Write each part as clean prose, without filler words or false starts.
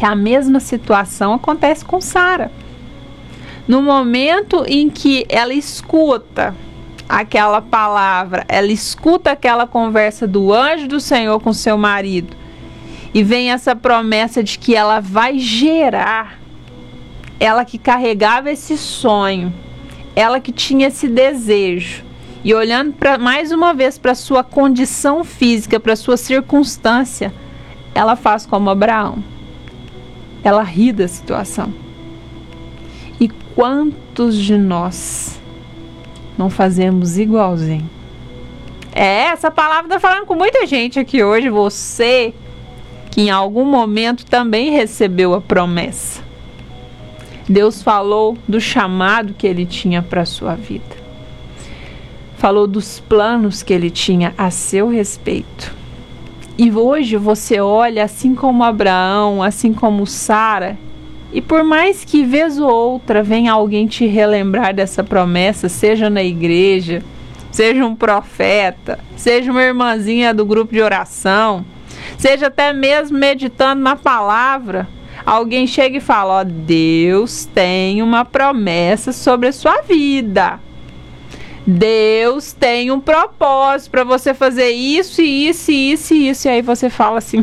que a mesma situação acontece com Sara. No momento em que ela escuta aquela palavra, ela escuta aquela conversa do anjo do Senhor com seu marido, e vem essa promessa de que ela vai gerar, ela que carregava esse sonho, ela que tinha esse desejo, e olhando mais uma vez para a sua condição física, para a sua circunstância, ela faz como Abraão. Ela ri da situação. E quantos de nós não fazemos igualzinho? Essa palavra está falando com muita gente aqui hoje. Você que em algum momento também recebeu a promessa. Deus falou do chamado que Ele tinha para a sua vida. Falou dos planos que Ele tinha a seu respeito. E hoje você olha, assim como Abraão, assim como Sara, e por mais que vez ou outra venha alguém te relembrar dessa promessa, seja na igreja, seja um profeta, seja uma irmãzinha do grupo de oração, seja até mesmo meditando na palavra, alguém chega e fala: ó, Deus tem uma promessa sobre a sua vida. Deus tem um propósito para você fazer isso e isso e isso e isso. E aí você fala assim,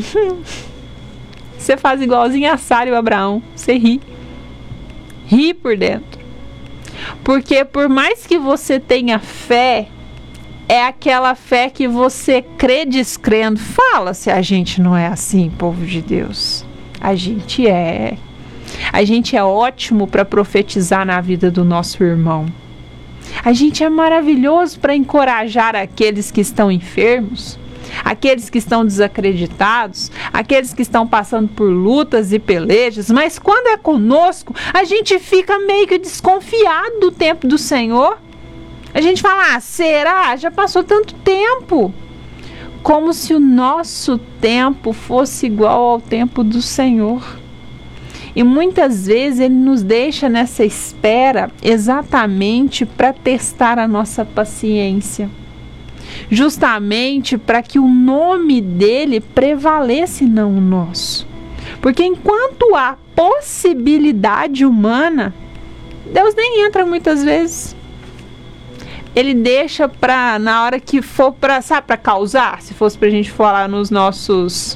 você faz igualzinho a Sara e o Abraão, você ri por dentro. Porque por mais que você tenha fé, é aquela fé que você crê descrendo. Fala se a gente não é assim, povo de Deus. A gente é. A gente é ótimo para profetizar na vida do nosso irmão. A gente é maravilhoso para encorajar aqueles que estão enfermos, aqueles que estão desacreditados, aqueles que estão passando por lutas e pelejas, mas quando é conosco, a gente fica meio que desconfiado do tempo do Senhor. A gente fala: será? Já passou tanto tempo. Como se o nosso tempo fosse igual ao tempo do Senhor. E muitas vezes Ele nos deixa nessa espera exatamente para testar a nossa paciência. Justamente para que o nome dEle prevaleça e não o nosso. Porque enquanto há possibilidade humana, Deus nem entra muitas vezes. Ele deixa para, na hora que for para, sabe, para causar, se fosse para a gente falar nas nossas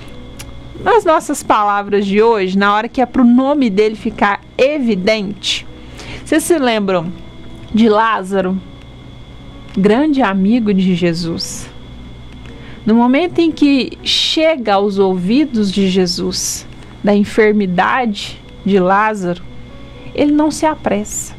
palavras de hoje, na hora que é para o nome dele ficar evidente. Vocês se lembram de Lázaro, grande amigo de Jesus? No momento em que chega aos ouvidos de Jesus da enfermidade de Lázaro, ele não se apressa.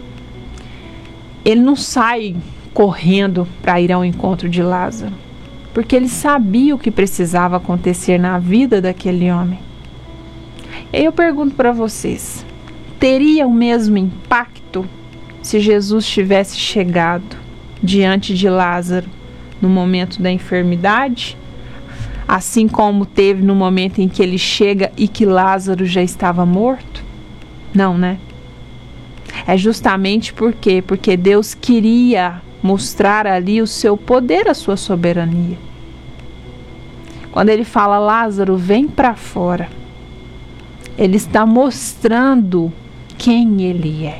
Ele não sai correndo para ir ao encontro de Lázaro, porque ele sabia o que precisava acontecer na vida daquele homem. E aí eu pergunto para vocês, teria o mesmo impacto se Jesus tivesse chegado diante de Lázaro no momento da enfermidade, assim como teve no momento em que ele chega e que Lázaro já estava morto? Não, né? É justamente porque Deus queria mostrar ali o seu poder, a sua soberania. Quando ele fala: Lázaro, vem para fora, ele está mostrando quem ele é.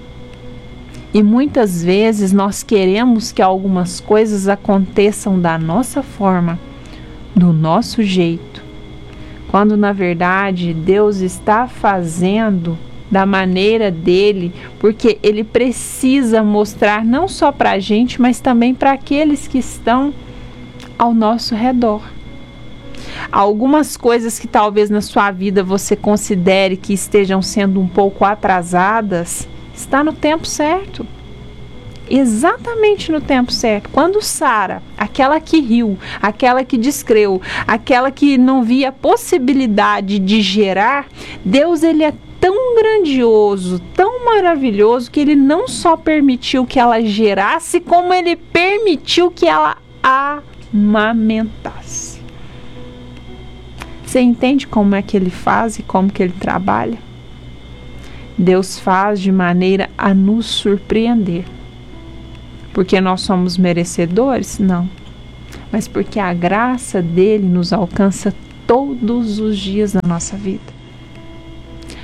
E muitas vezes nós queremos que algumas coisas aconteçam da nossa forma, do nosso jeito, quando na verdade Deus está fazendo da maneira dele, porque ele precisa mostrar não só para a gente, mas também para aqueles que estão ao nosso redor. Algumas coisas que talvez na sua vida você considere que estejam sendo um pouco atrasadas, está no tempo certo. Exatamente no tempo certo. Quando Sara, aquela que riu, aquela que descreu, aquela que não via possibilidade de gerar, Deus, ele é tão grandioso, tão maravilhoso, que ele não só permitiu que ela gerasse, como ele permitiu que ela amamentasse. Você entende como é que ele faz e como que ele trabalha? Deus faz de maneira a nos surpreender. Porque nós somos merecedores? Não. Mas porque a graça dele nos alcança todos os dias da nossa vida.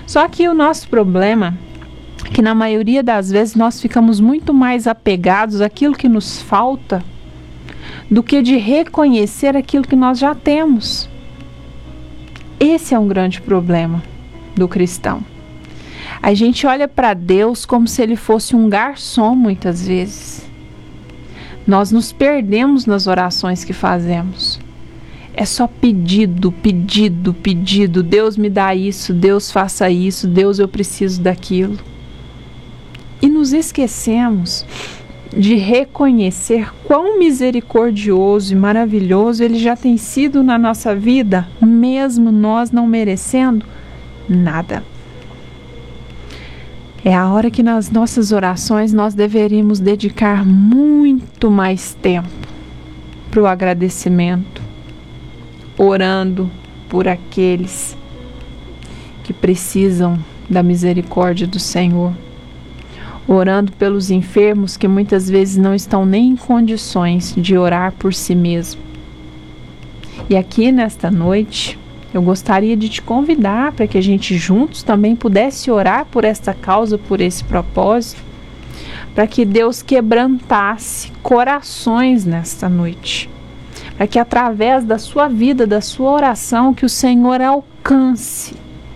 Só que o nosso problema é que na maioria das vezes nós ficamos muito mais apegados àquilo que nos falta do que de reconhecer aquilo que nós já temos. Esse é um grande problema do cristão. A gente olha para Deus como se Ele fosse um garçom muitas vezes. Nós nos perdemos nas orações que fazemos. É só pedido, pedido, pedido. Deus me dá isso, Deus faça isso, Deus eu preciso daquilo. E nos esquecemos de reconhecer quão misericordioso e maravilhoso Ele já tem sido na nossa vida, mesmo nós não merecendo nada. É a hora que nas nossas orações nós deveríamos dedicar muito mais tempo para o agradecimento, orando por aqueles que precisam da misericórdia do Senhor, orando pelos enfermos que muitas vezes não estão nem em condições de orar por si mesmo. E aqui nesta noite, eu gostaria de te convidar para que a gente juntos também pudesse orar por esta causa, por esse propósito, para que Deus quebrantasse corações nesta noite, para que através da sua vida, da sua oração, que o Senhor alcance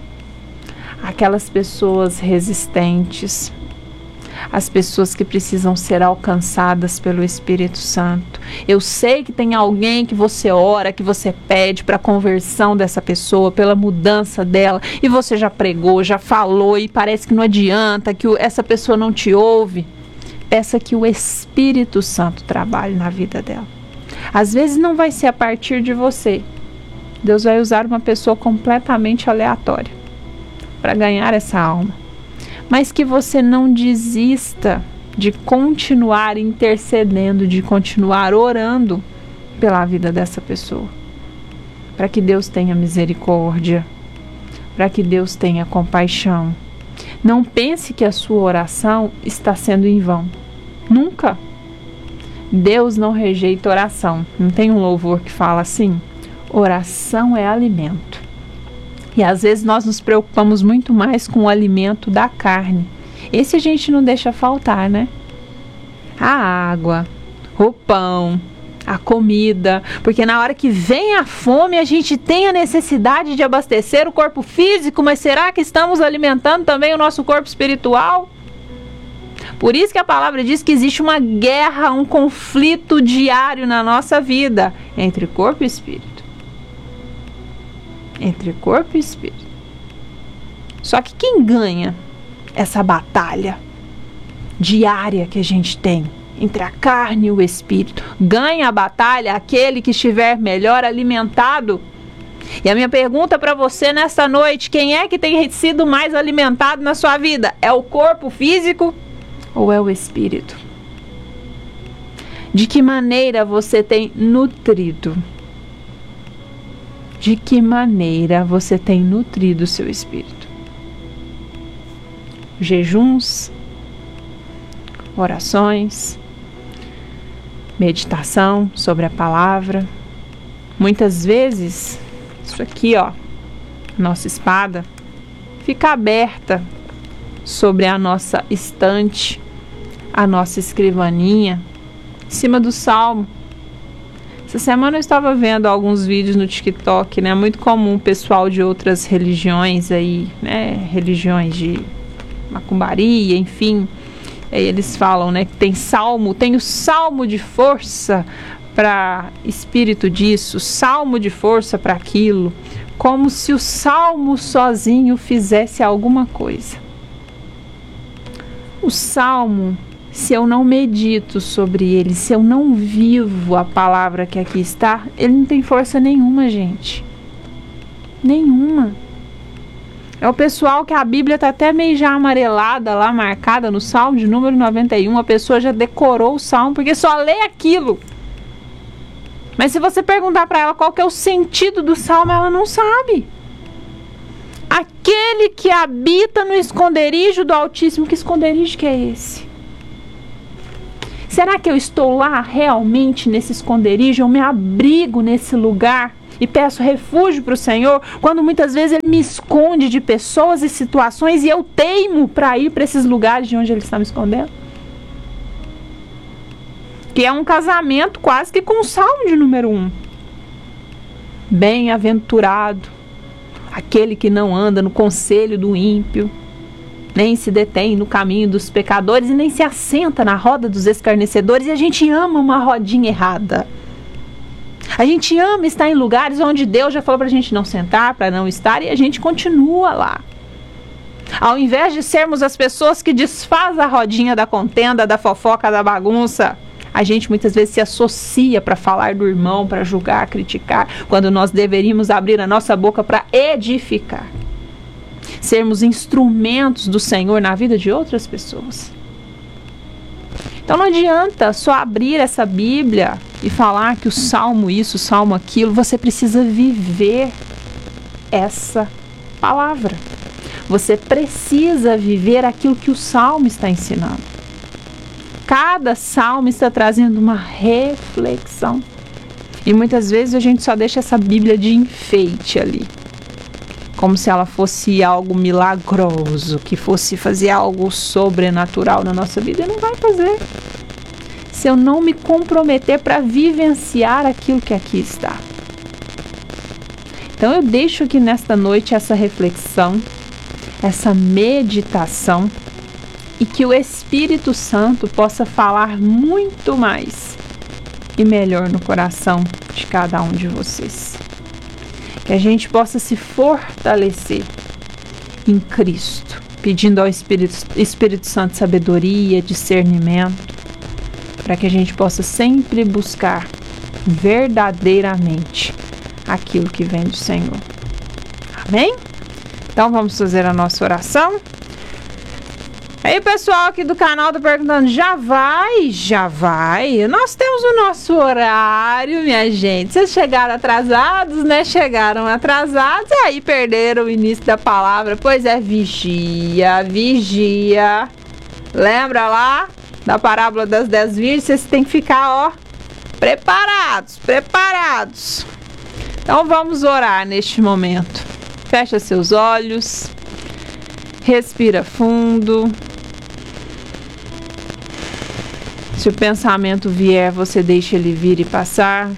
aquelas pessoas resistentes, as pessoas que precisam ser alcançadas pelo Espírito Santo. Eu sei que tem alguém que você ora, que você pede para a conversão dessa pessoa, pela mudança dela, e você já pregou, já falou e parece que não adianta, que essa pessoa não te ouve. Peça que o Espírito Santo trabalhe na vida dela. Às vezes não vai ser a partir de você. Deus vai usar uma pessoa completamente aleatória para ganhar essa alma. Mas que você não desista de continuar intercedendo, de continuar orando pela vida dessa pessoa. Para que Deus tenha misericórdia, para que Deus tenha compaixão. Não pense que a sua oração está sendo em vão. Nunca. Deus não rejeita oração. Não tem um louvor que fala assim? Oração é alimento. E às vezes nós nos preocupamos muito mais com o alimento da carne. Esse a gente não deixa faltar, né? A água, o pão, a comida. Porque na hora que vem a fome, a gente tem a necessidade de abastecer o corpo físico, mas será que estamos alimentando também o nosso corpo espiritual? Por isso que a palavra diz que existe uma guerra, um conflito diário na nossa vida entre corpo e espírito. Entre corpo e espírito. Só que quem ganha essa batalha diária que a gente tem entre a carne e o espírito? Ganha a batalha aquele que estiver melhor alimentado. E a minha pergunta para você nesta noite: quem é que tem sido mais alimentado na sua vida? É o corpo físico ou é o espírito? De que maneira você tem nutrido? De que maneira você tem nutrido o seu espírito? Jejuns, orações, meditação sobre a palavra. Muitas vezes, isso aqui, ó, nossa espada, fica aberta sobre a nossa estante, a nossa escrivaninha, em cima do salmo. Essa semana eu estava vendo alguns vídeos no TikTok, né? Muito comum o pessoal de outras religiões aí, né? Religiões de macumbaria, enfim. Aí eles falam, né? Que tem o salmo de força para espírito disso, salmo de força para aquilo. Como se o salmo sozinho fizesse alguma coisa. O salmo, se eu não medito sobre ele, se eu não vivo a palavra que aqui está, ele não tem força nenhuma, gente. Nenhuma. É o pessoal que a Bíblia está até meio já amarelada lá, marcada no Salmo de número 91. A pessoa já decorou o Salmo porque só lê aquilo. Mas se você perguntar para ela qual que é o sentido do Salmo, ela não sabe. Aquele que habita no esconderijo do Altíssimo, que esconderijo que é esse? Será que eu estou lá realmente nesse esconderijo? Eu me abrigo nesse lugar e peço refúgio para o Senhor, quando muitas vezes Ele me esconde de pessoas e situações e eu teimo para ir para esses lugares de onde Ele está me escondendo? Que é um casamento quase que com o Salmo de número 1. Bem-aventurado aquele que não anda no conselho do ímpio, nem se detém no caminho dos pecadores e nem se assenta na roda dos escarnecedores. E a gente ama uma rodinha errada. A gente ama estar em lugares onde Deus já falou para a gente não sentar, para não estar, e a gente continua lá. Ao invés de sermos as pessoas que desfazem a rodinha da contenda, da fofoca, da bagunça, a gente muitas vezes se associa para falar do irmão, para julgar, criticar, quando nós deveríamos abrir a nossa boca para edificar. Sermos instrumentos do Senhor na vida de outras pessoas. Então não adianta só abrir essa Bíblia e falar que o salmo isso, o salmo aquilo. Você precisa viver essa palavra. Você precisa viver aquilo que o salmo está ensinando. Cada salmo está trazendo uma reflexão. E muitas vezes a gente só deixa essa Bíblia de enfeite ali. Como se ela fosse algo milagroso, que fosse fazer algo sobrenatural na nossa vida. E não vai fazer. Se eu não me comprometer para vivenciar aquilo que aqui está. Então eu deixo aqui nesta noite essa reflexão, essa meditação, e que o Espírito Santo possa falar muito mais e melhor no coração de cada um de vocês. Que a gente possa se fortalecer em Cristo, pedindo ao Espírito Santo sabedoria, discernimento, para que a gente possa sempre buscar verdadeiramente aquilo que vem do Senhor. Amém? Então vamos fazer a nossa oração. Aí o pessoal aqui do canal tá perguntando, já vai? Já vai? Nós temos o nosso horário, minha gente. Vocês chegaram atrasados, né? Chegaram atrasados e aí perderam o início da palavra. Pois é, vigia, vigia. Lembra lá da parábola das 10 virgens? Vocês têm que ficar, ó, preparados, preparados. Então vamos orar neste momento. Fecha seus olhos. Respira fundo. Se o pensamento vier, você deixa ele vir e passar.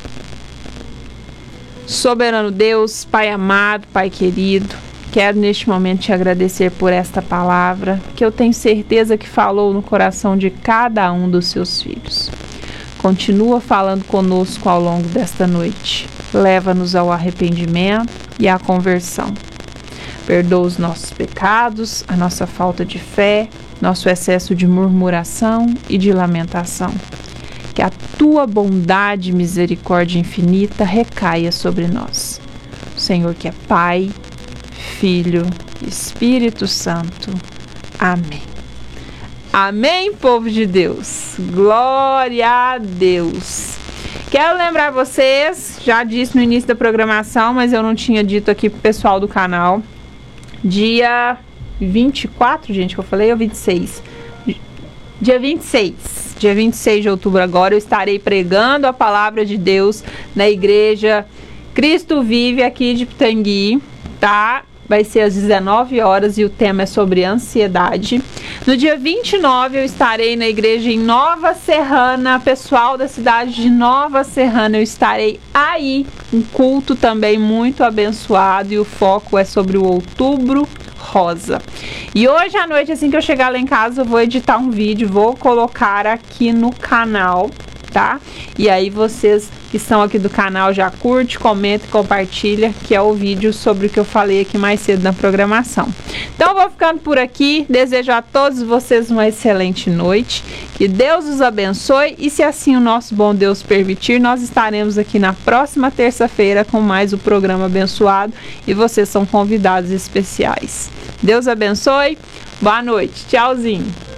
Soberano Deus, Pai amado, Pai querido, quero neste momento te agradecer por esta palavra, que eu tenho certeza que falou no coração de cada um dos seus filhos. Continua falando conosco ao longo desta noite. Leva-nos ao arrependimento e à conversão. Perdoa os nossos pecados, a nossa falta de fé, nosso excesso de murmuração e de lamentação. Que a tua bondade e misericórdia infinita recaia sobre nós. O Senhor que é Pai, Filho e Espírito Santo. Amém. Amém, povo de Deus. Glória a Deus. Quero lembrar vocês, já disse no início da programação, mas eu não tinha dito aqui pro pessoal do canal. Dia 24, gente, que eu falei, ou 26? Dia 26 de outubro agora, eu estarei pregando a palavra de Deus na igreja Cristo Vive aqui de Pitangui, tá? Vai ser às 19 horas e o tema é sobre ansiedade. No dia 29 eu estarei na igreja em Nova Serrana, pessoal da cidade de Nova Serrana, eu estarei aí, um culto também muito abençoado, e o foco é sobre o Outubro Rosa. E hoje à noite, assim que eu chegar lá em casa, eu vou editar um vídeo, vou colocar aqui no canal, tá? E aí vocês que estão aqui do canal já curte, comenta e compartilha, que é o vídeo sobre o que eu falei aqui mais cedo na programação. Então eu vou ficando por aqui, desejo a todos vocês uma excelente noite, que Deus os abençoe, e se assim o nosso bom Deus permitir, nós estaremos aqui na próxima terça-feira com mais o programa abençoado, e vocês são convidados especiais. Deus abençoe, boa noite, tchauzinho.